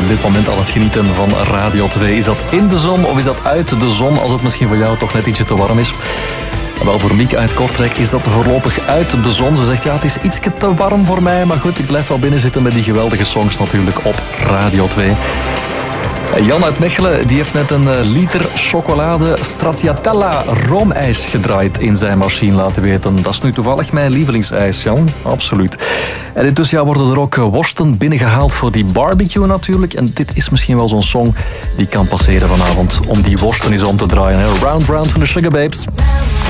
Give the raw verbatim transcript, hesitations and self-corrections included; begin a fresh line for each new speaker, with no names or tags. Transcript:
op dit moment aan het genieten van Radio twee. Is dat in de zon of is dat uit de zon, als het misschien voor jou toch net ietsje te warm is? Wel, voor Mieke uit Kortrijk is dat voorlopig uit de zon. Ze zegt, ja, het is ietsje te warm voor mij, maar goed, ik blijf wel binnen zitten met die geweldige songs natuurlijk op Radio twee. Jan uit Mechelen die heeft net een liter chocolade stracciatella roomijs gedraaid in zijn machine laten weten. Dat is nu toevallig mijn lievelingsijs, Jan. Absoluut. En intussen ja, worden er ook worsten binnengehaald voor die barbecue natuurlijk. En dit is misschien wel zo'n song die kan passeren vanavond om die worsten eens om te draaien. Round Round van de Sugababes.